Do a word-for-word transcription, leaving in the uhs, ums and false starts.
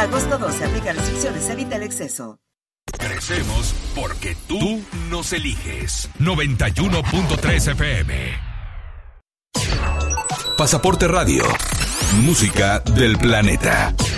agosto doce, aplica restricciones, evita el exceso. Crecemos porque tú nos eliges. noventa y uno punto tres F M. Pasaporte Radio. Música del planeta.